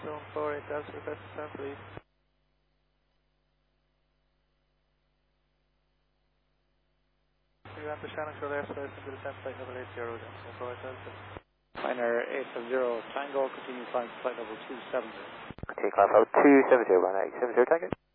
748 Delta, request descent, please. We ran to Shannon Shore airspace into descent flight level 80, Delta 748 Delta. Liner 870 Tango, continue climb to flight level 270. Continue climb level 270, run 870 Tango.